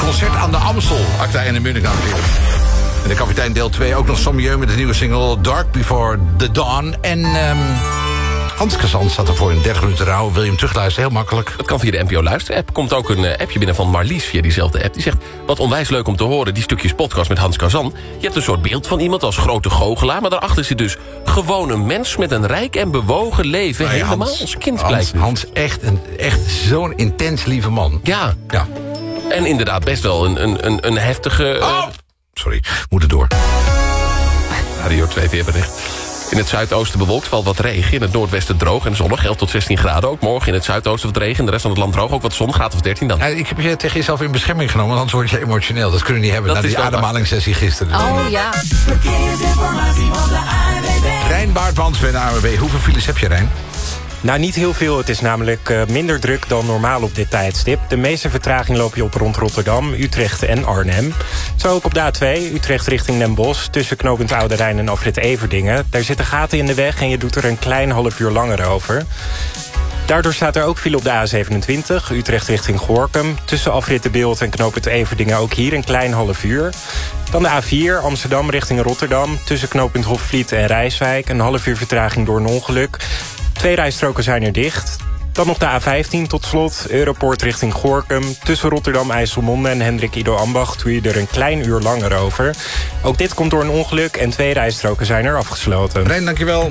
concert aan de Amstel. Acta en de Munich, dames en heren. En de kapitein deel 2 ook nog Sommieu met de nieuwe single Dark Before the Dawn. En Hans Kazan staat ervoor in 30 minuten rouw. Wil je hem terugluisteren? Heel makkelijk. Dat kan via de NPO Luister-app. Komt ook een appje binnen van Marlies via diezelfde app. Die zegt, wat onwijs leuk om te horen, die stukjes podcast met Hans Kazan. Je hebt een soort beeld van iemand als grote goochelaar, maar daarachter zit dus gewoon een mens met een rijk en bewogen leven. Nee, helemaal Hans, als kind blijkt. Hans echt zo'n intens lieve man. Ja. En inderdaad best wel een heftige... Sorry, moet er door. Radio 2 weerbericht. In het zuidoosten bewolkt, valt wat regen. In het noordwesten droog en zonnig, 11 tot 16 graden. Ook morgen in het zuidoosten wat regen. In de rest van het land droog, ook wat zon, graad of 13 dan. Ja, ik heb je tegen jezelf in bescherming genomen, anders word je emotioneel. Dat kunnen we niet hebben na die ademhalingssessie gisteren. Oh ja. Verkeersinformatie van de ANWB. Rijn Baartmans bij de ANWB. Hoeveel files heb je, Rijn? Nou, niet heel veel. Het is namelijk minder druk dan normaal op dit tijdstip. De meeste vertraging loop je op rond Rotterdam, Utrecht en Arnhem. Zo ook op de A2, Utrecht richting Den Bosch... tussen knooppunt Oude Rijn en afrit Everdingen. Daar zitten gaten in de weg en je doet er een klein half uur langer over. Daardoor staat er ook file op de A27, Utrecht richting Gorinchem... tussen afrit De Beeld en knooppunt Everdingen ook hier een klein half uur. Dan de A4, Amsterdam richting Rotterdam... tussen knooppunt Hofvliet en Rijswijk... een half uur vertraging door een ongeluk... 2 rijstroken zijn er dicht. Dan nog de A15 tot slot. Europoort richting Gorinchem. Tussen Rotterdam, IJsselmonde en Hendrik Ido Ambacht doe je er een klein uur langer over. Ook dit komt door een ongeluk en 2 rijstroken zijn er afgesloten. Rijn, dankjewel.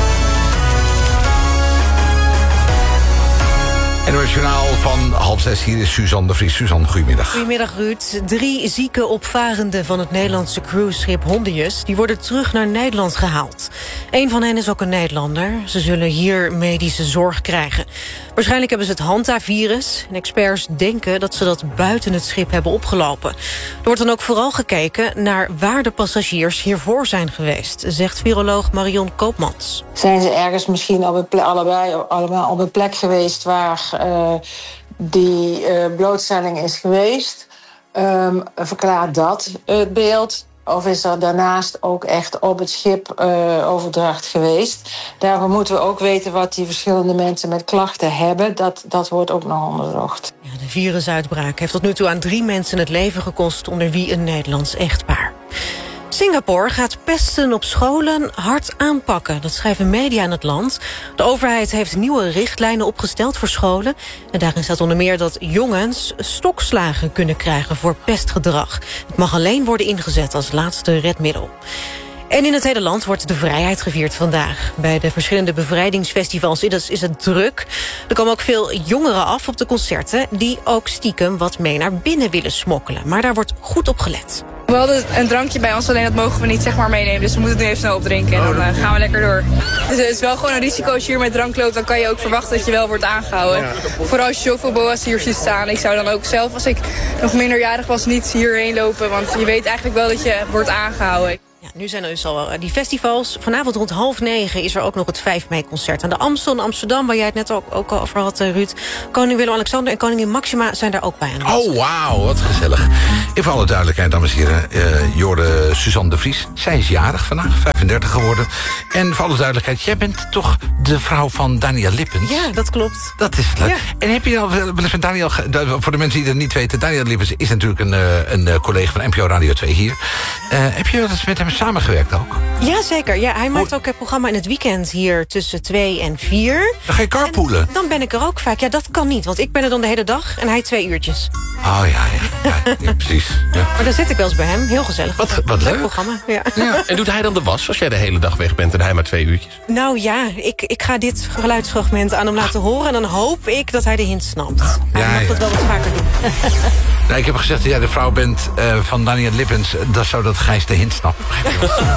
En het journaal van 5:30, hier is Suzanne de Vries. Suzanne, goedemiddag. Goedemiddag Ruud. 3 zieke opvarenden van het Nederlandse cruiseschip Hondius... die worden terug naar Nederland gehaald. Eén van hen is ook een Nederlander. Ze zullen hier medische zorg krijgen. Waarschijnlijk hebben ze het Hanta-virus. En experts denken dat ze dat buiten het schip hebben opgelopen. Er wordt dan ook vooral gekeken naar waar de passagiers hiervoor zijn geweest... zegt viroloog Marion Koopmans. Zijn ze ergens misschien allemaal op een plek geweest... waar die blootstelling is geweest? Verklaart dat het beeld? Of is er daarnaast ook echt op het schip overdracht geweest? Daarvoor moeten we ook weten wat die verschillende mensen met klachten hebben. Dat wordt ook nog onderzocht. Ja, de virusuitbraak heeft tot nu toe aan 3 mensen het leven gekost... onder wie een Nederlands echtpaar. Singapore gaat pesten op scholen hard aanpakken. Dat schrijven media in het land. De overheid heeft nieuwe richtlijnen opgesteld voor scholen. En daarin staat onder meer dat jongens stokslagen kunnen krijgen voor pestgedrag. Het mag alleen worden ingezet als laatste redmiddel. En in het hele land wordt de vrijheid gevierd vandaag. Bij de verschillende bevrijdingsfestivals is het druk. Er komen ook veel jongeren af op de concerten... die ook stiekem wat mee naar binnen willen smokkelen. Maar daar wordt goed op gelet. We hadden een drankje bij ons, alleen dat mogen we niet meenemen. Dus we moeten het nu even snel opdrinken en dan gaan we lekker door. Dus het is wel gewoon een risico als je hier met drank loopt... dan kan je ook verwachten dat je wel wordt aangehouden. Ja. Vooral als je zoveel boa's hier ziet staan. Ik zou dan ook zelf, als ik nog minderjarig was, niet hierheen lopen. Want je weet eigenlijk wel dat je wordt aangehouden. Ja, nu zijn er dus al die festivals. Vanavond rond 20:30 is er ook nog het 5 mei-concert aan de Amstel in Amsterdam... waar jij het net ook over had, Ruud. Koning Willem-Alexander en koningin Maxima zijn daar ook bij. Oh, wauw, wat gezellig. In voor alle duidelijkheid, dames en heren... Jorde Suzanne de Vries, zij is jarig vandaag, 35 geworden. En voor alle duidelijkheid, jij bent toch de vrouw van Daniel Lippens? Ja, dat klopt. Dat is leuk. Ja. En heb je al wel eens met Daniel... Voor de mensen die het niet weten, Daniel Lippens is natuurlijk een collega van NPO Radio 2 hier. Heb je wel eens met hem samengewerkt ook? Ja, zeker. Ja, hij maakt ook het programma in het weekend hier tussen 2 en 4. Dan ga je carpoolen? En dan ben ik er ook vaak. Ja, dat kan niet, want ik ben er dan de hele dag en hij 2 uurtjes. Oh ja, precies. Ja. Maar dan zit ik wel eens bij hem. Heel gezellig. Wat leuk. Programma. Ja. Ja. En doet hij dan de was als jij de hele dag weg bent en hij maar 2 uurtjes? Nou ja, ik ga dit geluidsfragment aan hem laten horen... en dan hoop ik dat hij de hint snapt. Hij mag dat wel wat vaker doen. Nou, ik heb gezegd dat jij de vrouw bent van Daniel Lippens. Dat zou dat Gijs de hint snapt.